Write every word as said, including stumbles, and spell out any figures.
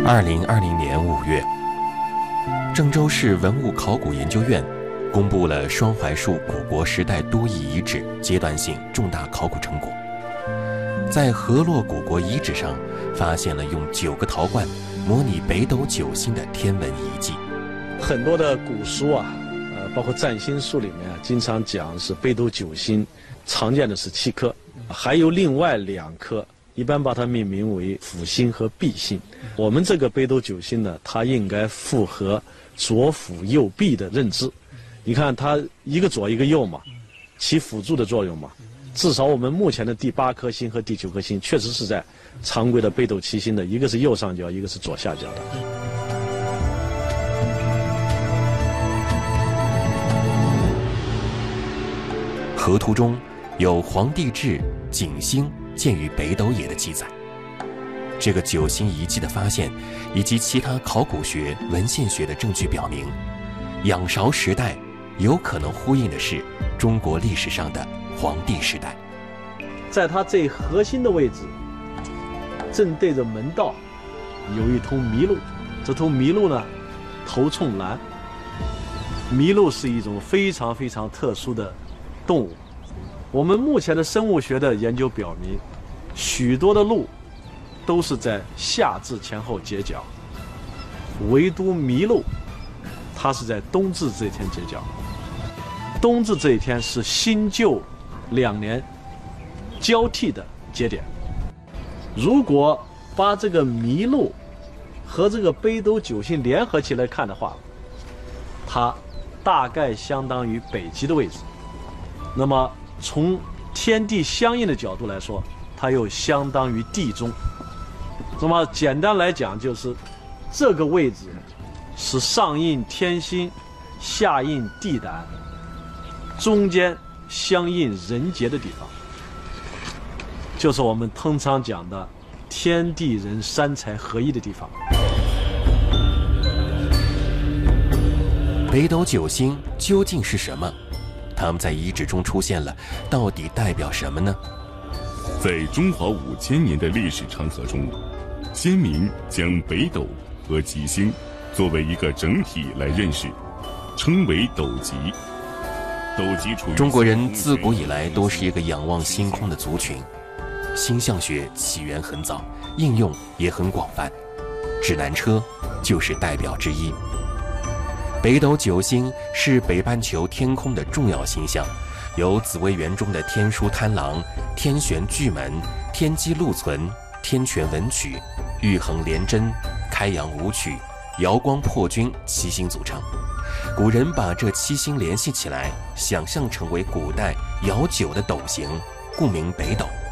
二零二零年五月，郑州市文物考古研究院公布了双槐树古国时代都邑遗址阶段性重大考古成果。在河洛古国遗址上，发现了用九个陶罐模拟北斗九星的天文遗迹。 很多的古书啊，呃，包括占星术里面啊，经常讲是北斗九星，常见的是七颗，还有另外两颗，一般把它命名为辅星和弼星。我们这个北斗九星呢，它应该符合左辅右弼的认知。你看它一个左一个右嘛，起辅助的作用嘛。至少我们目前的第八颗星和第九颗星，确实是在常规的北斗七星的，一个是右上角，一个是左下角的。 河图中有黄帝志景星见于北斗也的记载。这个九星遗迹的发现，以及其他考古学、文献学的证据表明，仰韶时代有可能呼应的是中国历史上的黄帝时代。 在它最核心的位置，正对着门道，有一头麋鹿。这头麋鹿呢，头冲南。麋鹿是一种非常非常特殊的动物。我们目前的生物学的研究表明，许多的鹿都是在夏至前后结角，唯独麋鹿，它是在冬至这一天结角。冬至这一天是新旧两年交替的节点。如果把这个麋鹿和这个北斗九星联合起来看的话，它大概相当于北极的位置。那么从天地相应的角度来说，它又相当于地中。那么简单来讲，就是这个位置是上应天心，下应地胆，中间相应人杰的地方，就是我们通常讲的天地人三才合一的地方。 北斗九星究竟是什么？它们在遗址中出现了，到底代表什么呢？ 在中华五千年的历史长河中，先民将北斗和极星作为一个整体来认识，称为斗极。斗极处于中国人自古以来都是一个仰望星空的族群，星象学起源很早，应用也很广泛，指南车就是代表之一。北斗九星是北半球天空的重要星象，由紫微垣中的天枢贪狼、天璇巨门、天机禄存、天权文曲、玉衡廉贞、开阳武曲、瑶光破军七星组成。古人把这七星联系起来，想象成为古代瑶九的斗形，故名北斗。